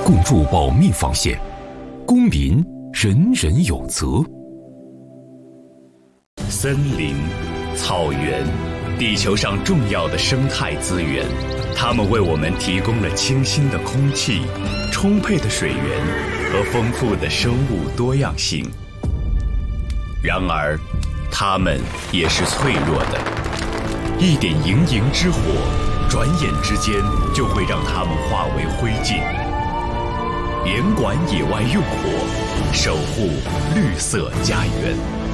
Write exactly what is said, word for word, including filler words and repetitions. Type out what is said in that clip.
共筑保密防线，公民人人有责。森林、草原，地球上重要的生态资源，它们为我们提供了清新的空气、充沛的水源和丰富的生物多样性。然而，它们也是脆弱的，一点营营之火，转眼之间就会让它们化为灰烬。严管野外用火，守护绿色家园。